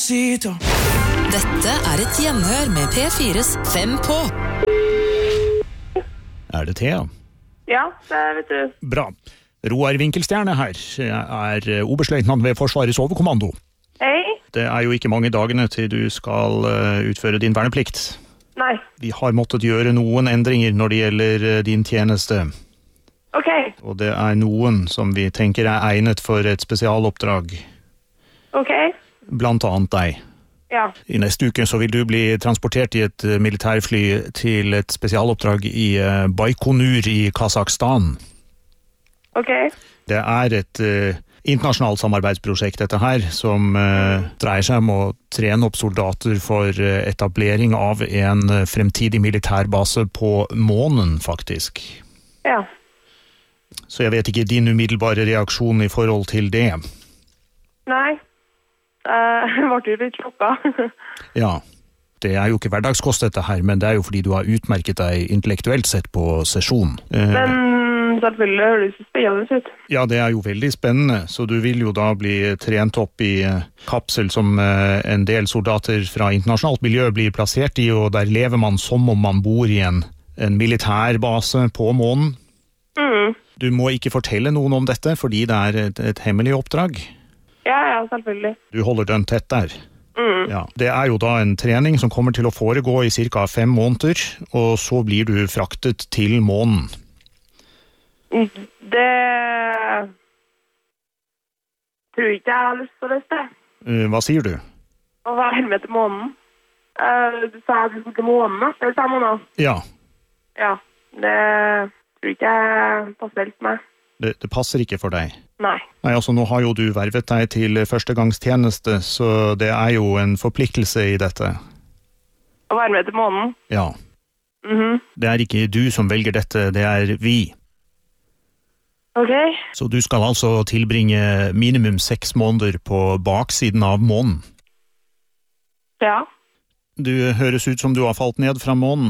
Despacito. Dette et gjenhør med P4s 5 på. Det Thea? Ja, det vet du. Bra. Roar Winkelstjerne her, oberstløytnant ved Forsvarets overkommando. Hei. Det jo ikke mange dagene til du skal utføre din verneplikt. Nei. Vi har måttet gjøre noen endringer når det gjelder din tjeneste. Ok. Og det noen som vi tenker egnet for et spesialoppdrag. Ok. Blant annet deg. Ja. I neste uke så vil du bli transportert i et militærfly til et spesialoppdrag i Baikonur i Kazakhstan. Ok. Det et internasjonalt samarbeidsprosjekt dette her, som dreier seg om å trene opp soldater for etablering av en fremtidig militærbase på månen, faktisk. Ja. Så jeg vet ikke din umiddelbare reaksjon i forhold til det. Nei. Jeg ble jo litt sjokket. Ja, det jo ikke hverdagskost dette her, men det jo fordi du har utmerket deg intellektuelt sett på sesjon. Men selvfølgelig høres det spennende ut. Ja, det jo veldig spennende, så du vil jo da bli trent opp i kapsel som en del soldater fra internasjonalt miljø blir plassert i, og der lever man som om man bor i en militærbase på månen. Du må ikke fortelle noen om dette, fordi det et hemmelig oppdrag. Ja, selvfølgelig. Du holder den tett der. Ja. Det jo da en trening som kommer til å foregå i cirka 5 måneder, og så blir du fraktet til månen. Det tror ikke jeg har lyst til å løse. Hva sier du? Å være med til månen. Du sa at du skulle til månen, da? Det sa månen. Ja. Ja, det tror ikke jeg passer helt med. Det passer ikke for deg? Nei. Nei, altså nå har jo du vervet deg til førstegangstjeneste, så det jo en forpliktelse i dette. Å være med til månen? Ja. Det ikke du som velger dette, det vi. Ok. Så du skal altså tilbringe minimum 6 måneder på baksiden av månen? Ja. Du høres ut som du har falt ned fra månen.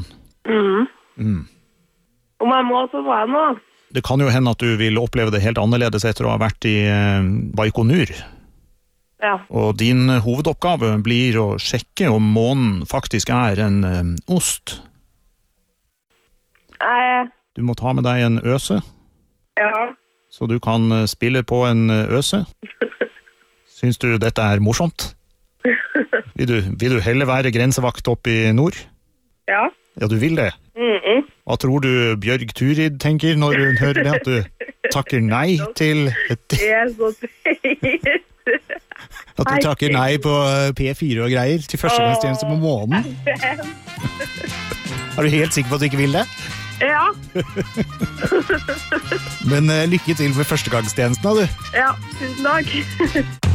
Om jeg må, så må jeg nå. Det kan jo hende at du vil oppleve det helt annerledes etter å ha vært i Baikonur. Ja. Og din hovedoppgave blir å sjekke om månen faktisk en ost. Du må ta med deg en øse. Ja. Så du kan spille på en øse. Syns du dette morsomt? Vil du heller være grensevakt oppe i nord? Ja. Ja, du vil det? Hva tror du Bjørg Turid tenker når hun hører det, at du takker nei til Det så teit. At du takker nei på P4 og greier til førstegangstjeneste på månen? Du helt sikker på at du ikke vil det? Ja. Men lykke til med førstegangstjenesten, da, du. Ja, tusen takk.